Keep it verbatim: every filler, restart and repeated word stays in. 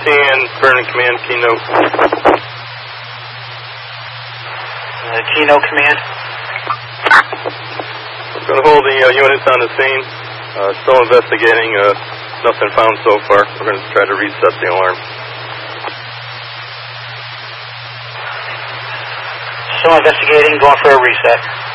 ten, Vernon Command, keynote. Uh, keynote command. We're going to hold the uh, units on the scene. Uh, still investigating. Uh, nothing found so far. We're going to try to reset the alarm. Still investigating, going for a reset.